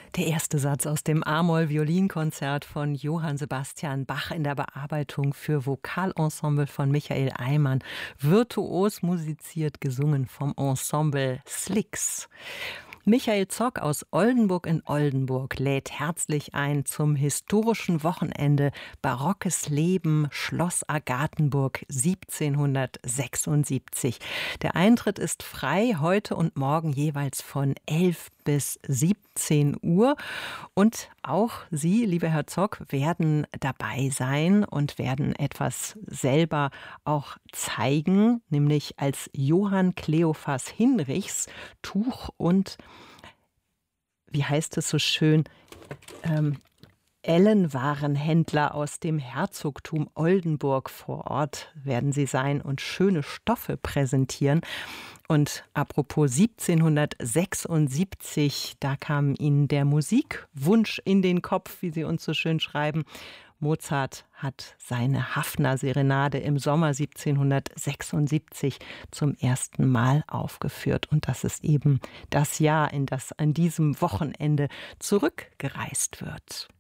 Der erste Satz aus dem A-Moll-Violinkonzert von Johann Sebastian Bach in der Bearbeitung für Vokalensemble von Michael Eymann. Virtuos musiziert, gesungen vom Ensemble Slicks. Michael Zock aus Oldenburg in Oldenburg lädt herzlich ein zum historischen Wochenende Barockes Leben Schloss Agathenburg 1776. Der Eintritt ist frei, heute und morgen jeweils von 11 bis 17 Uhr. Und auch Sie, lieber Herr Zock, werden dabei sein und werden etwas selber auch zeigen, nämlich als Johann Kleophas Hinrichs Tuch und, wie heißt es so schön, Ellenwarenhändler aus dem Herzogtum Oldenburg vor Ort werden Sie sein und schöne Stoffe präsentieren. Und apropos 1776, da kam Ihnen der Musikwunsch in den Kopf, wie Sie uns so schön schreiben. Mozart hat seine Haffner-Serenade im Sommer 1776 zum ersten Mal aufgeführt. Und das ist eben das Jahr, in das an diesem Wochenende zurückgereist wird.